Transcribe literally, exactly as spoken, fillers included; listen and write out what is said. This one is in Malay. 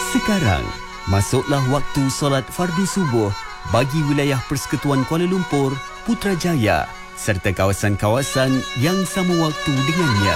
Sekarang, masuklah waktu solat fardu subuh bagi wilayah Persekutuan Kuala Lumpur, Putrajaya serta kawasan-kawasan yang sama waktu dengannya.